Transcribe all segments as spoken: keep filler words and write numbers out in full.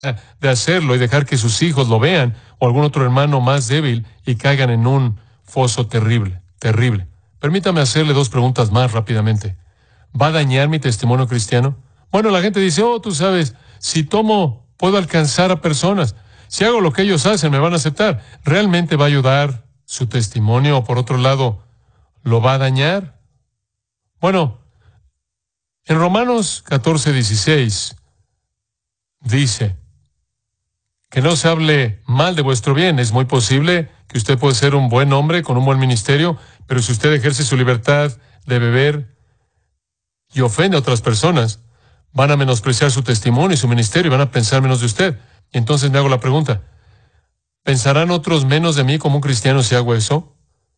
de hacerlo y dejar que sus hijos lo vean o algún otro hermano más débil y caigan en un foso terrible, terrible. Permítame hacerle dos preguntas más rápidamente. ¿Va a dañar mi testimonio cristiano? Bueno, la gente dice, oh, tú sabes, si tomo, puedo alcanzar a personas. Si hago lo que ellos hacen, me van a aceptar. ¿Realmente va a ayudar su testimonio o por otro lado, lo va a dañar? Bueno, en Romanos catorce dieciséis dice que no se hable mal de vuestro bien. Es muy posible que usted puede ser un buen hombre con un buen ministerio, pero si usted ejerce su libertad de beber y ofende a otras personas, van a menospreciar su testimonio y su ministerio y van a pensar menos de usted. Y entonces me hago la pregunta, ¿pensarán otros menos de mí como un cristiano si hago eso?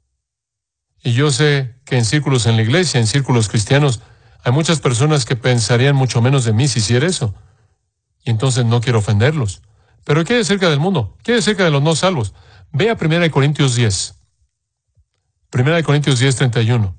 Y yo sé que en círculos en la iglesia, en círculos cristianos, hay muchas personas que pensarían mucho menos de mí si hiciera eso. Y entonces no quiero ofenderlos. Pero ¿qué hay acerca del mundo? ¿Qué hay acerca de los no salvos? Ve a primera de Corintios diez. primera de Corintios diez, treinta y uno.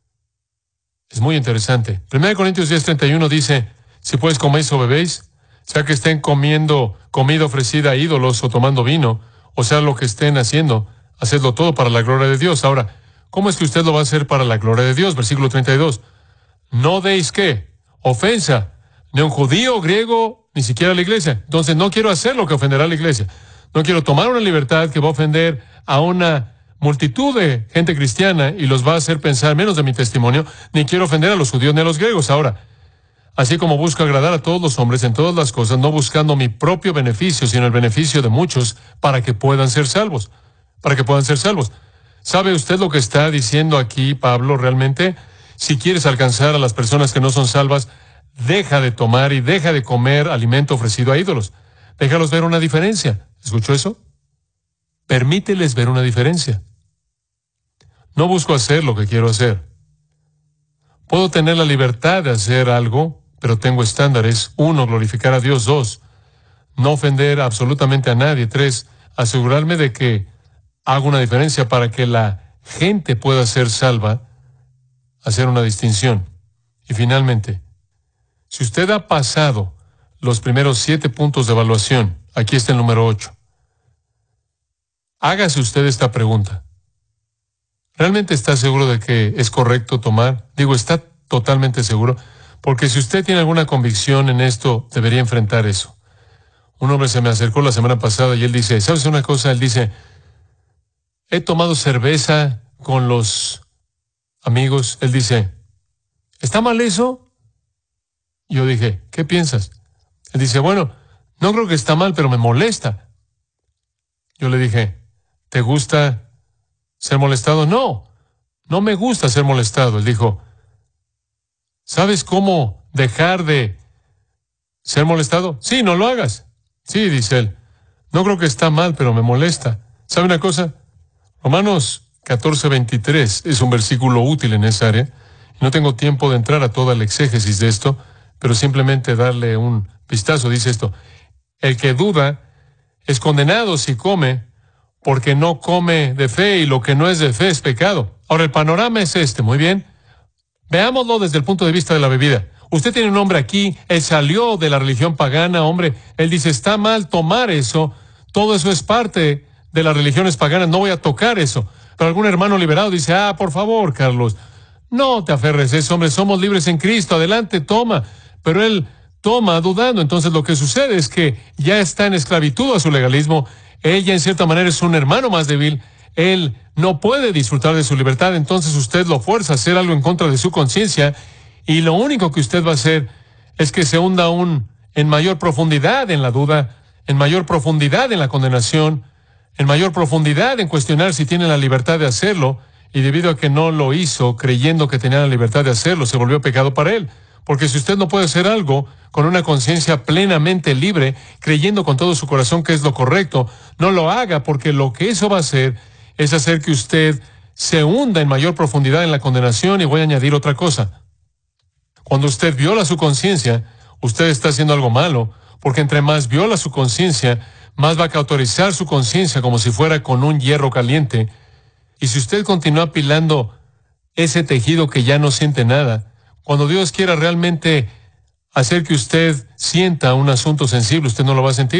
Es muy interesante. primera de Corintios diez, treinta y uno dice, si pues coméis o bebéis, sea que estén comiendo comida ofrecida a ídolos o tomando vino, o sea lo que estén haciendo, hacedlo todo para la gloria de Dios. Ahora, ¿cómo es que usted lo va a hacer para la gloria de Dios? Versículo treinta y dos. No deis, ¿qué? Ofensa, ni a un judío, griego, ni siquiera a la iglesia. Entonces no quiero hacer lo que ofenderá a la iglesia. No quiero tomar una libertad que va a ofender a una multitud de gente cristiana y los va a hacer pensar menos de mi testimonio, ni quiero ofender a los judíos ni a los griegos. Ahora, así como busco agradar a todos los hombres en todas las cosas, no buscando mi propio beneficio, sino el beneficio de muchos, para que puedan ser salvos. Para que puedan ser salvos. ¿Sabe usted lo que está diciendo aquí Pablo realmente? Si quieres alcanzar a las personas que no son salvas, deja de tomar y deja de comer alimento ofrecido a ídolos. Déjalos ver una diferencia. ¿Escuchó eso? Permíteles ver una diferencia. No busco hacer lo que quiero hacer. Puedo tener la libertad de hacer algo, pero tengo estándares. Uno, glorificar a Dios. Dos, no ofender absolutamente a nadie. Tres, asegurarme de que hago una diferencia para que la gente pueda ser salva, hacer una distinción. Y finalmente, si usted ha pasado los primeros siete puntos de evaluación, aquí está el número ocho. Hágase usted esta pregunta. ¿Realmente está seguro de que es correcto tomar? Digo, ¿está totalmente seguro? Porque si usted tiene alguna convicción en esto, debería enfrentar eso. Un hombre se me acercó la semana pasada y él dice, ¿sabes una cosa? Él dice, he tomado cerveza con los amigos. Él dice, ¿está mal eso? Yo dije, ¿qué piensas? Él dice, bueno, no creo que está mal, pero me molesta. Yo le dije, ¿te gusta ser molestado? No, no me gusta ser molestado. Él dijo, ¿sabes cómo dejar de ser molestado? Sí, no lo hagas. Sí, dice él, no creo que está mal, pero me molesta. ¿Sabe una cosa? Romanos catorce, veintitrés es un versículo útil en esa área. No tengo tiempo de entrar a toda la exégesis de esto, pero simplemente darle un vistazo. Dice esto, el que duda es condenado si come, porque no come de fe, y lo que no es de fe es pecado. Ahora, el panorama es este, muy bien. Veámoslo desde el punto de vista de la bebida. Usted tiene un hombre aquí, él salió de la religión pagana, hombre, él dice, está mal tomar eso, todo eso es parte de las religiones paganas, no voy a tocar eso. Pero algún hermano liberado dice, ah, por favor, Carlos, no te aferres a eso, hombre, somos libres en Cristo, adelante, toma. Pero él toma dudando, entonces lo que sucede es que ya está en esclavitud a su legalismo. Ella en cierta manera es un hermano más débil, él no puede disfrutar de su libertad, entonces usted lo fuerza a hacer algo en contra de su conciencia, y lo único que usted va a hacer es que se hunda aún en mayor profundidad en la duda, en mayor profundidad en la condenación, en mayor profundidad en cuestionar si tiene la libertad de hacerlo, y debido a que no lo hizo creyendo que tenía la libertad de hacerlo, se volvió pecado para él. Porque si usted no puede hacer algo con una conciencia plenamente libre, creyendo con todo su corazón que es lo correcto, no lo haga, porque lo que eso va a hacer es hacer que usted se hunda en mayor profundidad en la condenación. Y voy a añadir otra cosa. Cuando usted viola su conciencia, usted está haciendo algo malo, porque entre más viola su conciencia, más va a cauterizar su conciencia como si fuera con un hierro caliente. Y si usted continúa apilando ese tejido que ya no siente nada, cuando Dios quiera realmente hacer que usted sienta un asunto sensible, usted no lo va a sentir.